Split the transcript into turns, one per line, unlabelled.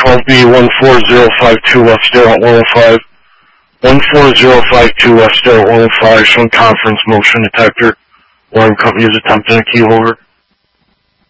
12B14052 Westdale at 105. 14052 Westdale at 105, showing conference motion detector. Alarm company is attempting a key holder.